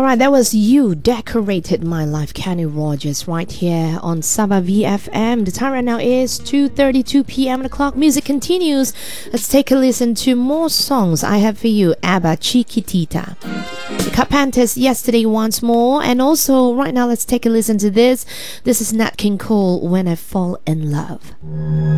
Alright, that was You Decorated My Life, Kenny Rogers, right here on Sabah VFM. The time right now is 2:32 p.m. The clock. Music continues. Let's take a listen to more songs I have for you. ABBA, Chiquitita. The Carpenters, Yesterday Once More. And also, right now, let's take a listen to this. This is Nat King Cole, When I Fall in Love.